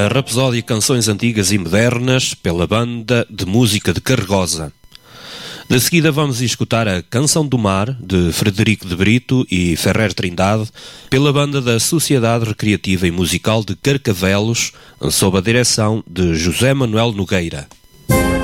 a Rapsódia Canções Antigas e Modernas pela Banda de Música de Carregosa. De seguida vamos escutar a Canção do Mar, de Frederico de Brito e Ferrer Trindade, pela Banda da Sociedade Recreativa e Musical de Carcavelos, sob a direção de José Manuel Nogueira.